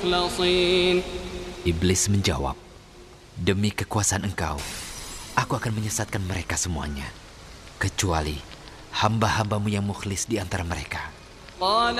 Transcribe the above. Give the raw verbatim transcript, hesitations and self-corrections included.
Iblis menjawab, demi kekuasaan engkau, aku akan menyesatkan mereka semuanya, kecuali hamba-hambamu yang mukhlis di antara mereka. قال